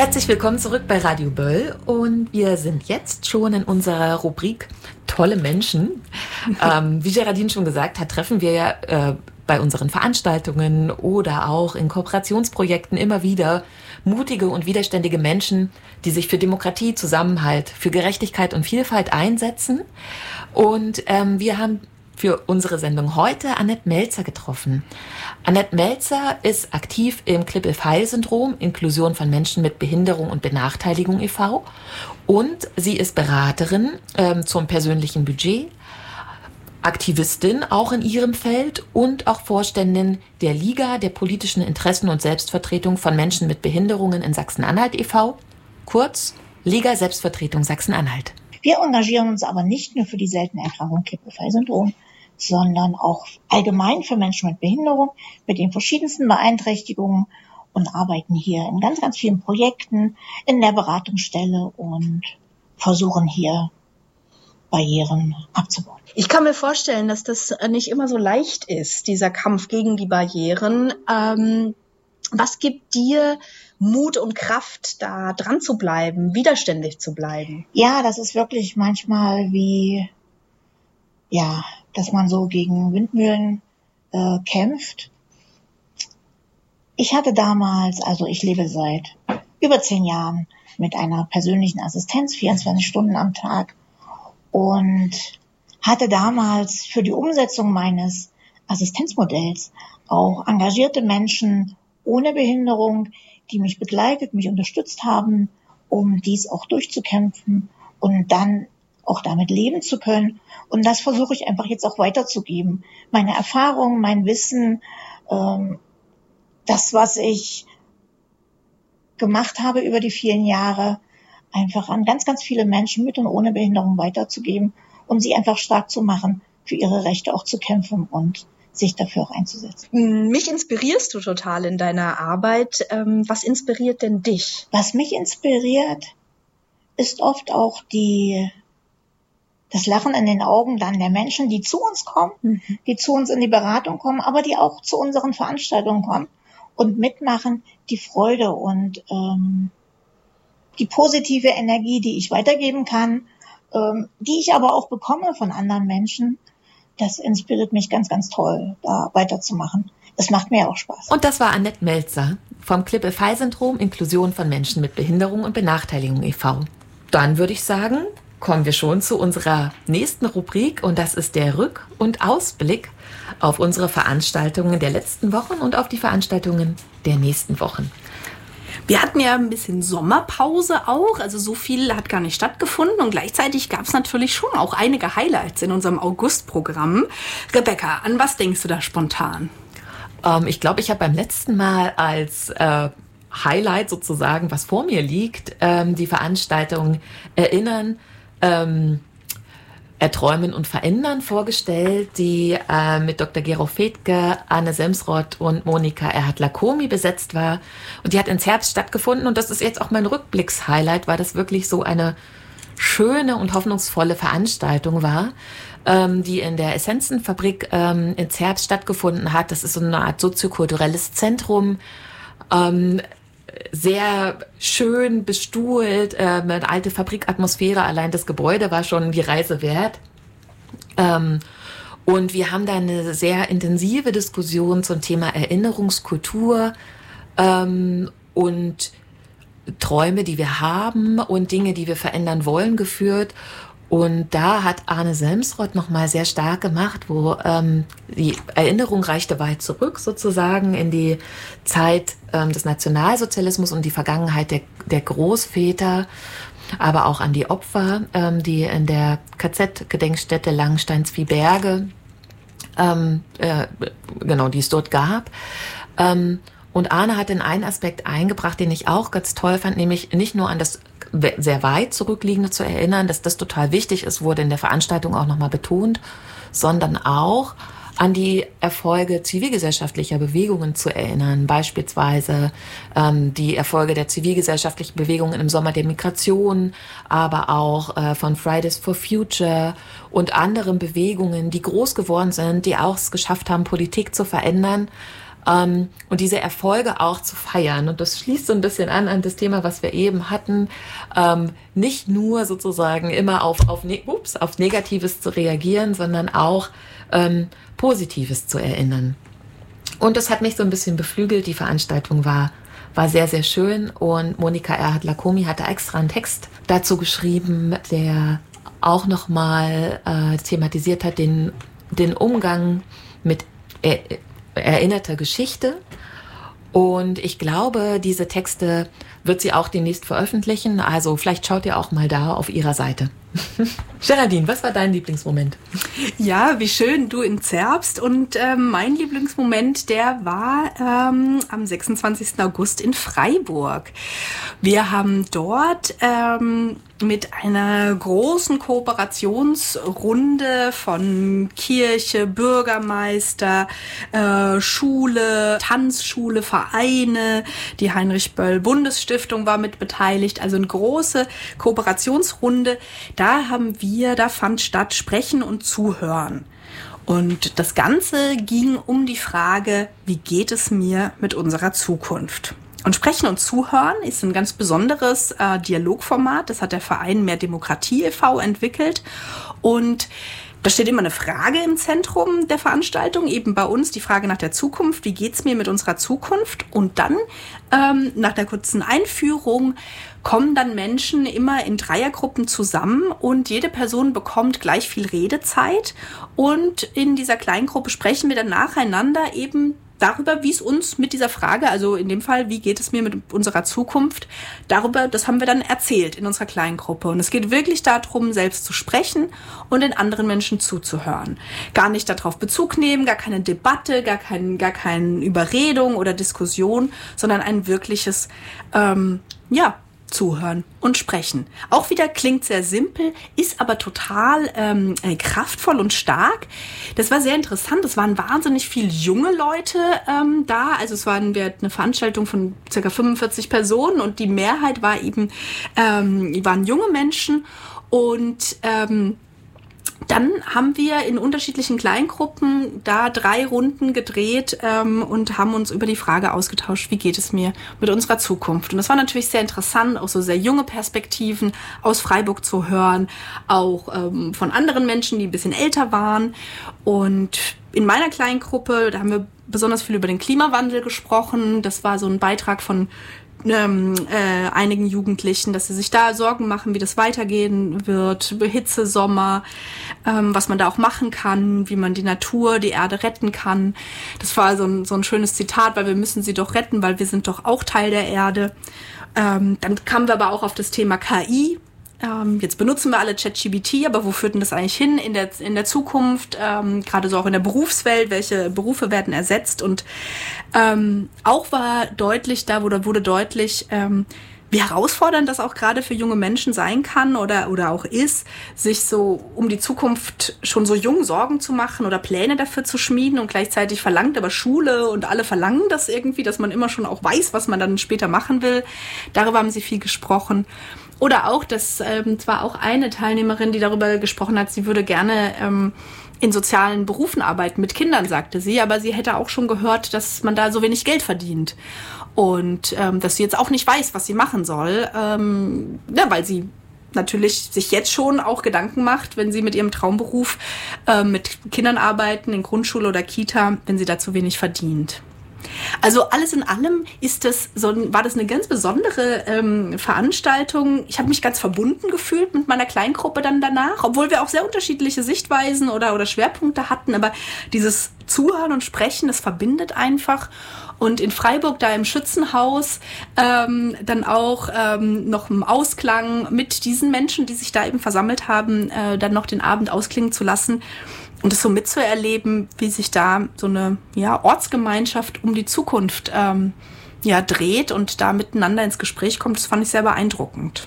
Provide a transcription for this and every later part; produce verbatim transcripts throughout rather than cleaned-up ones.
Herzlich willkommen zurück bei Radio Böll und wir sind jetzt schon in unserer Rubrik Tolle Menschen. ähm, wie Geraldine schon gesagt hat, treffen wir ja äh, bei unseren Veranstaltungen oder auch in Kooperationsprojekten immer wieder mutige und widerständige Menschen, die sich für Demokratie, Zusammenhalt, für Gerechtigkeit und Vielfalt einsetzen. Und ähm, wir haben für unsere Sendung heute Annette Melzer getroffen. Annette Melzer ist aktiv im Klippel-Feil-Syndrom, Inklusion von Menschen mit Behinderung und Benachteiligung e V und sie ist Beraterin ähm, zum persönlichen Budget, Aktivistin auch in ihrem Feld und auch Vorständin der Liga der politischen Interessen und Selbstvertretung von Menschen mit Behinderungen in Sachsen-Anhalt e V, kurz Liga Selbstvertretung Sachsen-Anhalt. Wir engagieren uns aber nicht nur für die seltene Erkrankung Klippel-Feil-Syndrom, sondern auch allgemein für Menschen mit Behinderung, mit den verschiedensten Beeinträchtigungen und arbeiten hier in ganz, ganz vielen Projekten in der Beratungsstelle und versuchen hier Barrieren abzubauen. Ich kann mir vorstellen, dass das nicht immer so leicht ist, dieser Kampf gegen die Barrieren. Ähm, was gibt dir Mut und Kraft, da dran zu bleiben, widerständig zu bleiben? Ja, das ist wirklich manchmal wie, ja, dass man so gegen Windmühlen äh, kämpft. Ich hatte damals, also ich lebe seit über zehn Jahren mit einer persönlichen Assistenz, vierundzwanzig Stunden am Tag, und hatte damals für die Umsetzung meines Assistenzmodells auch engagierte Menschen ohne Behinderung, die mich begleitet, mich unterstützt haben, um dies auch durchzukämpfen und dann auch damit leben zu können. Und das versuche ich einfach jetzt auch weiterzugeben. Meine Erfahrungen, mein Wissen, ähm, das, was ich gemacht habe über die vielen Jahre, einfach an ganz, ganz viele Menschen mit und ohne Behinderung weiterzugeben und sie einfach stark zu machen, für ihre Rechte auch zu kämpfen und sich dafür auch einzusetzen. Mich inspirierst du total in deiner Arbeit. Was inspiriert denn dich? Was mich inspiriert, ist oft auch die, das Lachen in den Augen dann der Menschen, die zu uns kommen, mhm. die zu uns in die Beratung kommen, aber die auch zu unseren Veranstaltungen kommen und mitmachen, die Freude und ähm, die positive Energie, die ich weitergeben kann, ähm, die ich aber auch bekomme von anderen Menschen. Das inspiriert mich ganz, ganz toll, da weiterzumachen. Es macht mir auch Spaß. Und das war Annette Melzer vom Klippel-Feil-Syndrom, Inklusion von Menschen mit Behinderung und Benachteiligung e V Dann würde ich sagen, kommen wir schon zu unserer nächsten Rubrik und das ist der Rück- und Ausblick auf unsere Veranstaltungen der letzten Wochen und auf die Veranstaltungen der nächsten Wochen. Wir hatten ja ein bisschen Sommerpause auch, also so viel hat gar nicht stattgefunden und gleichzeitig gab es natürlich schon auch einige Highlights in unserem August-Programm. Rebecca, an was denkst du da spontan? Ähm, ich glaube, ich habe beim letzten Mal als äh, Highlight sozusagen, was vor mir liegt, ähm, die Veranstaltung Erinnern, ähm, Erträumen und Verändern vorgestellt, die äh, mit Doktor Gero Fedke, Anne Semsrott und Monika Erhardt-Lakomi besetzt war. Und die hat ins Herbst stattgefunden und das ist jetzt auch mein Rückblicks-Highlight, weil das wirklich so eine schöne und hoffnungsvolle Veranstaltung war, ähm, die in der Essenzenfabrik ähm, ins Herbst stattgefunden hat. Das ist so eine Art soziokulturelles Zentrum, ähm, sehr schön bestuhlt, äh, eine alte Fabrikatmosphäre, allein das Gebäude war schon die Reise wert. Ähm, und wir haben da eine sehr intensive Diskussion zum Thema Erinnerungskultur ähm, und Träume, die wir haben und Dinge, die wir verändern wollen, geführt. Und da hat Arne Semsrott nochmal sehr stark gemacht, wo ähm, die Erinnerung reichte weit zurück sozusagen in die Zeit ähm, des Nationalsozialismus und die Vergangenheit der, der Großväter, aber auch an die Opfer, ähm, die in der K Z-Gedenkstätte Langenstein-Zwieberge, ähm, äh, genau, die es dort gab. Ähm, Und Arne hat den einen Aspekt eingebracht, den ich auch ganz toll fand, nämlich nicht nur an das sehr weit zurückliegende zu erinnern, dass das total wichtig ist, wurde in der Veranstaltung auch nochmal betont, sondern auch an die Erfolge zivilgesellschaftlicher Bewegungen zu erinnern, beispielsweise ähm, die Erfolge der zivilgesellschaftlichen Bewegungen im Sommer der Migration, aber auch äh, von Fridays for Future und anderen Bewegungen, die groß geworden sind, die auch es geschafft haben, Politik zu verändern, ähm, und diese Erfolge auch zu feiern. Und das schließt so ein bisschen an an das Thema, was wir eben hatten, ähm, nicht nur sozusagen immer auf, auf, ne- ups, auf Negatives zu reagieren, sondern auch ähm, Positives zu erinnern. Und das hat mich so ein bisschen beflügelt. Die Veranstaltung war, war sehr, sehr schön. Und Monika Erhardt-Lakomi hatte extra einen Text dazu geschrieben, der auch nochmal äh, thematisiert hat, den, den Umgang mit er, erinnerter Geschichte. Und ich glaube, diese Texte wird sie auch demnächst veröffentlichen. Also vielleicht schaut ihr auch mal da auf ihrer Seite. Geraldine, was war dein Lieblingsmoment? Ja, wie schön, du in Zerbst. Und ähm, mein Lieblingsmoment, der war ähm, am sechsundzwanzigsten August in Freiburg. Wir haben dort ähm, mit einer großen Kooperationsrunde von Kirche, Bürgermeister, äh, Schule, Tanzschule, Vereine, die Heinrich-Böll-Bundesstiftung war mit beteiligt, also eine große Kooperationsrunde. Da haben wir, da fand statt Sprechen und Zuhören. Und das Ganze ging um die Frage, wie geht es mir mit unserer Zukunft? Und Sprechen und Zuhören ist ein ganz besonderes äh, Dialogformat. Das hat der Verein Mehr Demokratie e V entwickelt. Und da steht immer eine Frage im Zentrum der Veranstaltung, eben bei uns die Frage nach der Zukunft. Wie geht's mir mit unserer Zukunft? Und dann, ähm, nach der kurzen Einführung, kommen dann Menschen immer in Dreiergruppen zusammen und jede Person bekommt gleich viel Redezeit. Und in dieser Kleingruppe sprechen wir dann nacheinander eben darüber, wie es uns mit dieser Frage, also in dem Fall, wie geht es mir mit unserer Zukunft, darüber, das haben wir dann erzählt in unserer kleinen Gruppe. Und es geht wirklich darum, selbst zu sprechen und den anderen Menschen zuzuhören. Gar nicht darauf Bezug nehmen, gar keine Debatte, gar kein, gar keine Überredung oder Diskussion, sondern ein wirkliches, ähm, ja, Zuhören und Sprechen. Auch wieder klingt sehr simpel, ist aber total ähm, kraftvoll und stark. Das war sehr interessant. Es waren wahnsinnig viele junge Leute ähm, da. Also es war eine Veranstaltung von ca. fünfundvierzig Personen und die Mehrheit war eben ähm, waren junge Menschen. Und ähm, dann haben wir in unterschiedlichen Kleingruppen da drei Runden gedreht ähm, und haben uns über die Frage ausgetauscht, wie geht es mir mit unserer Zukunft. Und das war natürlich sehr interessant, auch so sehr junge Perspektiven aus Freiburg zu hören, auch ähm, von anderen Menschen, die ein bisschen älter waren. Und in meiner Kleingruppe, da haben wir besonders viel über den Klimawandel gesprochen. Das war so ein Beitrag von Ähm, äh, einigen Jugendlichen, dass sie sich da Sorgen machen, wie das weitergehen wird, Hitze, Sommer, ähm, was man da auch machen kann, wie man die Natur, die Erde retten kann. Das war so ein, so ein schönes Zitat, weil wir müssen sie doch retten, weil wir sind doch auch Teil der Erde. Ähm, dann kamen wir aber auch auf das Thema K I. Ähm, jetzt benutzen wir alle ChatGPT, aber wo führt denn das eigentlich hin in der, in der Zukunft? Ähm, gerade so auch in der Berufswelt, welche Berufe werden ersetzt? Und ähm, auch war deutlich, da wurde, wurde deutlich, ähm, wie herausfordernd das auch gerade für junge Menschen sein kann oder, oder auch ist, sich so um die Zukunft schon so jung Sorgen zu machen oder Pläne dafür zu schmieden, und gleichzeitig verlangt aber Schule und alle verlangen das irgendwie, dass man immer schon auch weiß, was man dann später machen will. Darüber haben sie viel gesprochen. Oder auch, dass ähm, zwar auch eine Teilnehmerin, die darüber gesprochen hat, sie würde gerne ähm, in sozialen Berufen arbeiten mit Kindern, sagte sie, aber sie hätte auch schon gehört, dass man da so wenig Geld verdient. Und ähm, dass sie jetzt auch nicht weiß, was sie machen soll, ähm, ja, weil sie natürlich sich jetzt schon auch Gedanken macht, wenn sie mit ihrem Traumberuf äh, mit Kindern arbeiten, in Grundschule oder Kita, wenn sie da zu wenig verdient. Also alles in allem ist das so, war das eine ganz besondere ähm, Veranstaltung. Ich habe mich ganz verbunden gefühlt mit meiner Kleingruppe dann danach, obwohl wir auch sehr unterschiedliche Sichtweisen oder, oder Schwerpunkte hatten. Aber dieses Zuhören und Sprechen, das verbindet einfach. Und in Freiburg, da im Schützenhaus, ähm, dann auch ähm, noch im Ausklang mit diesen Menschen, die sich da eben versammelt haben, äh, dann noch den Abend ausklingen zu lassen. Und es so mitzuerleben, wie sich da so eine ja, Ortsgemeinschaft um die Zukunft ähm, ja, dreht und da miteinander ins Gespräch kommt, das fand ich sehr beeindruckend.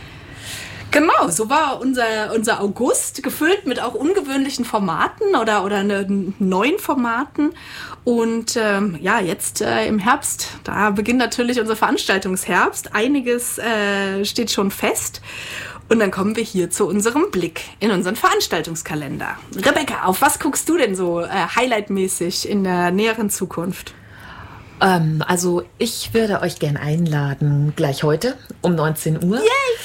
Genau, so war unser, unser August, gefüllt mit auch ungewöhnlichen Formaten oder, oder ne, neuen Formaten. Und ähm, ja, jetzt äh, im Herbst, da beginnt natürlich unser Veranstaltungsherbst. Einiges äh, steht schon fest. Und dann kommen wir hier zu unserem Blick in unseren Veranstaltungskalender. Rebecca, auf was guckst du denn so äh, highlightmäßig in der näheren Zukunft? Ähm, also ich würde euch gern einladen, gleich heute um neunzehn Uhr,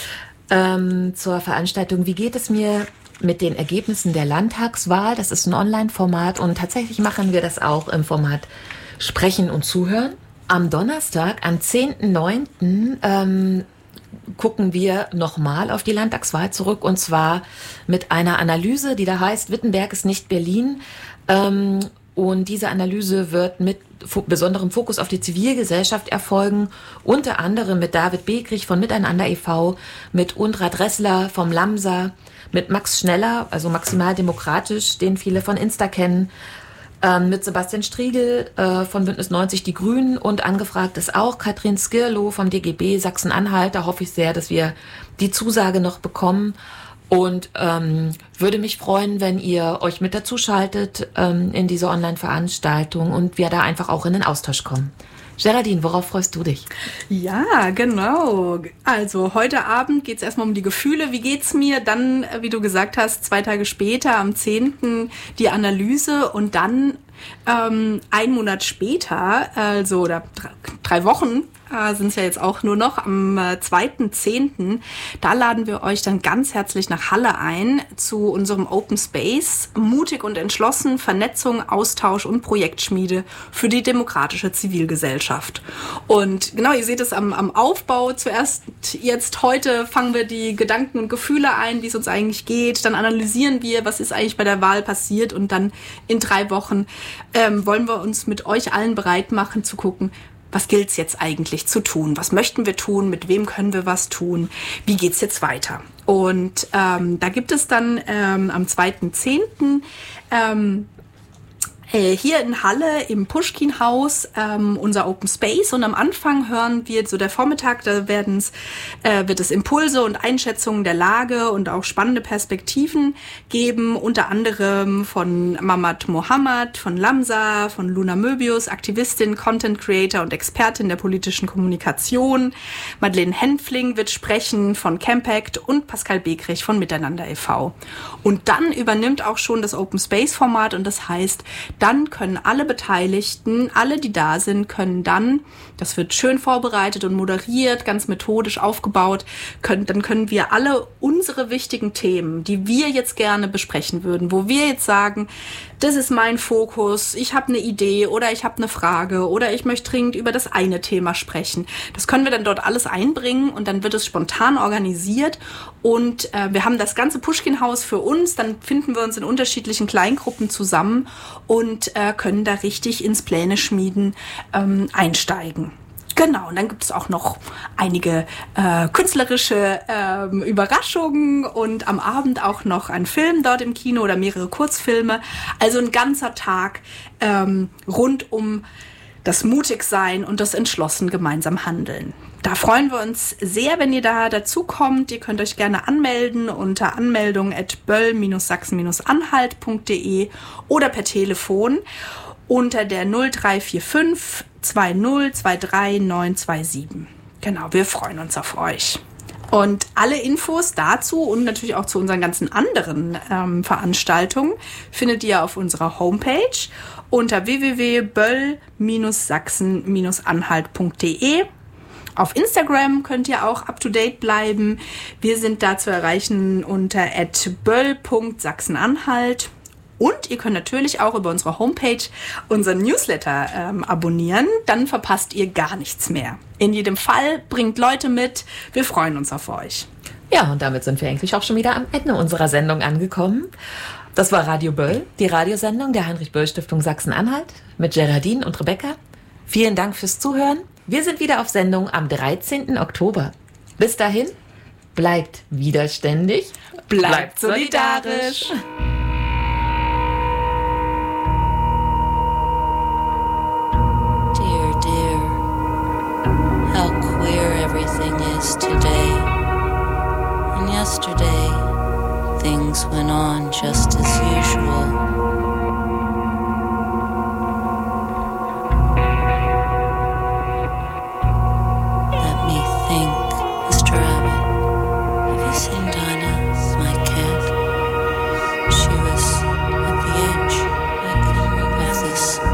ähm, zur Veranstaltung Wie geht es mir mit den Ergebnissen der Landtagswahl. Das ist ein Online-Format und tatsächlich machen wir das auch im Format Sprechen und Zuhören. Am Donnerstag, am zehnten neunten Ähm, gucken wir nochmal auf die Landtagswahl zurück und zwar mit einer Analyse, die da heißt, Wittenberg ist nicht Berlin. Ähm, und diese Analyse wird mit fo- besonderem Fokus auf die Zivilgesellschaft erfolgen, unter anderem mit David Begrich von Miteinander e V, mit Undra Dressler vom Lamsa, mit Max Schneller, also maximal demokratisch, den viele von Insta kennen, ähm, mit Sebastian Striegel äh, von Bündnis neunzig Die Grünen und angefragt ist auch Katrin Skirlow vom D G B Sachsen-Anhalt. Da hoffe ich sehr, dass wir die Zusage noch bekommen. Und ähm, würde mich freuen, wenn ihr euch mit dazu schaltet ähm, in diese Online-Veranstaltung und wir da einfach auch in den Austausch kommen. Geraldine, worauf freust du dich? Ja, genau. Also heute Abend geht's erstmal um die Gefühle. Wie geht's mir? Dann, wie du gesagt hast, zwei Tage später, am zehnten die Analyse und dann ähm, ein Monat später, also oder drei, drei Wochen, äh, sind es ja jetzt auch nur noch, am äh, zweiten zehnten Da laden wir euch dann ganz herzlich nach Halle ein zu unserem Open Space. Mutig und entschlossen, Vernetzung, Austausch und Projektschmiede für die demokratische Zivilgesellschaft. Und genau, ihr seht es am, am Aufbau. Zuerst jetzt heute fangen wir die Gedanken und Gefühle ein, wie es uns eigentlich geht. Dann analysieren wir, was ist eigentlich bei der Wahl passiert. Und dann in drei Wochen ähm, wollen wir uns mit euch allen bereit machen zu gucken, was gilt es jetzt eigentlich zu tun? Was möchten wir tun? Mit wem können wir was tun? Wie geht's jetzt weiter? Und ähm, da gibt es dann ähm, am zweiten zehnten Ähm, äh, hier in Halle im Puschkin-Haus ähm, unser Open Space. Und am Anfang hören wir so der Vormittag, da werden's, äh, wird es Impulse und Einschätzungen der Lage und auch spannende Perspektiven geben, unter anderem von Mamad Mohammed, von Lamsa, von Luna Möbius, Aktivistin, Content Creator und Expertin der politischen Kommunikation. Madeleine Henfling wird sprechen von Campact und Pascal Begrich von Miteinander e V. Und dann übernimmt auch schon das Open Space Format und das heißt, dann können alle Beteiligten, alle, die da sind, können dann, das wird schön vorbereitet und moderiert, ganz methodisch aufgebaut, können, dann können wir alle unsere wichtigen Themen, die wir jetzt gerne besprechen würden, wo wir jetzt sagen, das ist mein Fokus, ich habe eine Idee oder ich habe eine Frage oder ich möchte dringend über das eine Thema sprechen. Das können wir dann dort alles einbringen und dann wird es spontan organisiert und äh, wir haben das ganze Puschkin-Haus für uns, dann finden wir uns in unterschiedlichen Kleingruppen zusammen und äh, können da richtig ins Pläne schmieden ähm, einsteigen. Genau, und dann gibt es auch noch einige äh, künstlerische ähm, Überraschungen und am Abend auch noch ein Film dort im Kino oder mehrere Kurzfilme. Also ein ganzer Tag ähm, rund um das Mutigsein und das entschlossen gemeinsam Handeln. Da freuen wir uns sehr, wenn ihr da dazu kommt. Ihr könnt euch gerne anmelden unter anmeldung at böll Sachsen Anhalt punkt de oder per Telefon unter der null drei vier fünf zwei null zwei drei neun zwei sieben. Genau, wir freuen uns auf euch. Und alle Infos dazu und natürlich auch zu unseren ganzen anderen ähm, Veranstaltungen findet ihr auf unserer Homepage unter w w w punkt böll Sachsen Anhalt punkt de. Auf Instagram könnt ihr auch up to date bleiben. Wir sind da zu erreichen unter at böll punkt sachsenanhalt. Und ihr könnt natürlich auch über unsere Homepage unseren Newsletter ähm, abonnieren. Dann verpasst ihr gar nichts mehr. In jedem Fall bringt Leute mit. Wir freuen uns auf euch. Ja, und damit sind wir eigentlich auch schon wieder am Ende unserer Sendung angekommen. Das war Radio Böll, die Radiosendung der Heinrich-Böll-Stiftung Sachsen-Anhalt mit Geraldine und Rebecca. Vielen Dank fürs Zuhören. Wir sind wieder auf Sendung am dreizehnten Oktober. Bis dahin, bleibt widerständig, bleibt, bleibt solidarisch. Dear, dear, how queer everything is today. And yesterday, things went on just as usual.